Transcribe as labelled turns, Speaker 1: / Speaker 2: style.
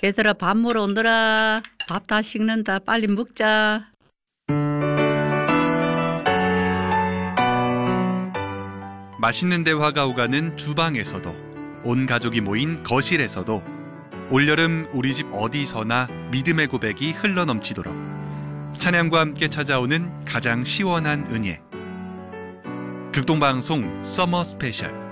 Speaker 1: 걔들아 밥 먹으러 온더라. 밥 다 식는다. 빨리 먹자.
Speaker 2: 맛있는 대화가 오가는 주방에서도, 온 가족이 모인 거실에서도, 올여름 우리 집 어디서나 믿음의 고백이 흘러넘치도록 찬양과 함께 찾아오는 가장 시원한 은혜. 극동방송 서머 스페셜.